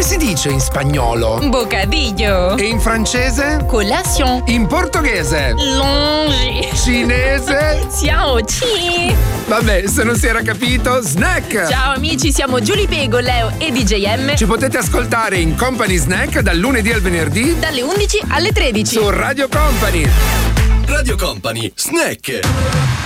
si dice in spagnolo? Bocadillo. E in francese? Collation. In portoghese? Longe. Cinese? Ciao, ci. Vabbè, se non si era capito, snack! Ciao amici, siamo Giulia Pego, Leo e DJM. Ci potete ascoltare in Company Snack dal lunedì al venerdì dalle 11 alle 13 su Radio Company. Radio Company Snack.